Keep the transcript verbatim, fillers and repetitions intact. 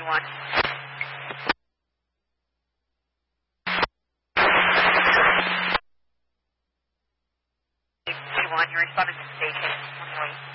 twenty-one. twenty-one, you're responding to station. On the way.